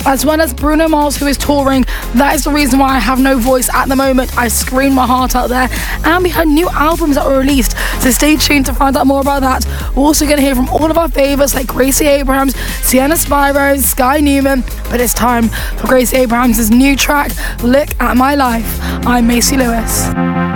as well as Bruno Mars, who is touring. That is the reason why I have no voice at the moment. I screamed my heart out there, and we had new albums that were released, so stay tuned to find out more about that. We're also going to hear from all of our favourites like Gracie Abrams, Sienna Spyro, Sky Newman, but it's time for Gracie Abrams' new track, Look at My Life. I'm Macy Lewis.